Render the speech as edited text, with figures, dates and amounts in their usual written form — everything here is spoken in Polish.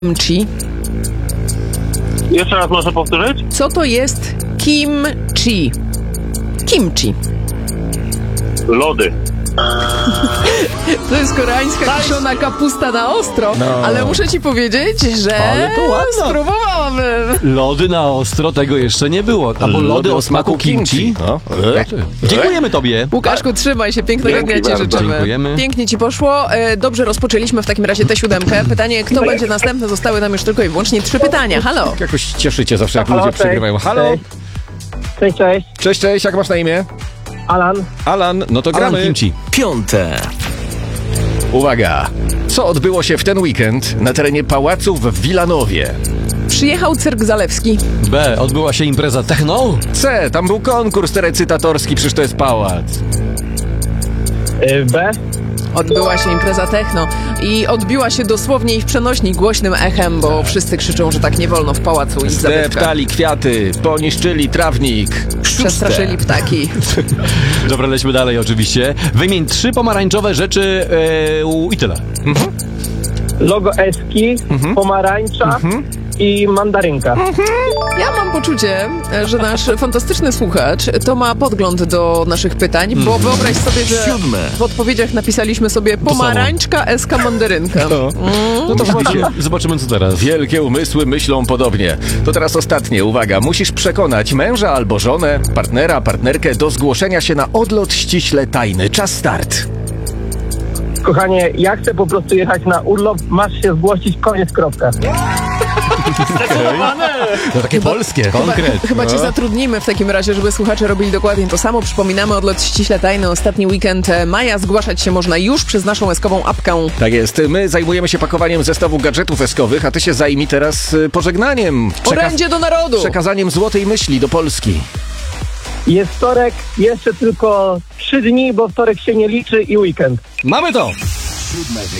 kimchi? Jeszcze raz można powtórzyć? Co to jest kimchi? Kimchi. Lody. To jest koreańska kiszona kapusta na ostro, ale muszę ci powiedzieć, że Ale to ładna. spróbowałabym. Lody na ostro, tego jeszcze nie było. Albo lody o smaku kimchi. No. Dziękujemy tobie. Łukaszku, trzymaj się, pięknego Dzięki dnia ci bardzo. życzymy. Dziękujemy. Pięknie ci poszło. Dobrze rozpoczęliśmy w takim razie tę siódemkę. Pytanie, kto będzie następny? Zostały nam już tylko i wyłącznie 3 pytania. Halo. Jakoś cieszycie zawsze, jak Halo, ludzie cześć. przegrywają. Halo? Cześć. Cześć, jak masz na imię? Alan. Alan, no to Alan gramy. Kimchi. Piąte. Uwaga. Co odbyło się w ten weekend na terenie pałaców w Wilanowie? Przyjechał cyrk Zalewski. B. Odbyła się impreza techno. C. Tam był konkurs recytatorski, przecież to jest pałac. B. Odbyła się impreza techno i odbiła się dosłownie i w przenośni głośnym echem, bo wszyscy krzyczą, że tak nie wolno w pałacu i zabytkach. Zdeptali kwiaty, poniszczyli trawnik. Przestraszyli ptaki. Dobra, lećmy dalej oczywiście. Wymień 3 pomarańczowe rzeczy i tyle. Logo Eski, pomarańcza i mandarynka. Ja mam poczucie, że nasz fantastyczny słuchacz to ma podgląd do naszych pytań, bo wyobraź sobie, że Siódme. w odpowiedziach napisaliśmy sobie pomarańczka, eska, mandarynka. No to Zobaczymy co teraz. Wielkie umysły myślą podobnie. To teraz ostatnie, uwaga. Musisz przekonać męża albo żonę, partnera, partnerkę do zgłoszenia się na odlot ściśle tajny. Czas start. Kochanie, ja chcę po prostu jechać na urlop, masz się zgłosić, koniec, kropka. To takie polskie. Konkret. Chyba cię zatrudnimy w takim razie, żeby słuchacze robili dokładnie to samo. Przypominamy, odlot ściśle tajny, ostatni weekend maja. Zgłaszać się można już przez naszą eskową apkę. Tak jest. My zajmujemy się pakowaniem zestawu gadżetów eskowych, a ty się zajmij teraz pożegnaniem. Orędzie do narodu! Przekazaniem złotej myśli do Polski. Jest wtorek, jeszcze tylko 3 dni, bo wtorek się nie liczy i weekend. Mamy to!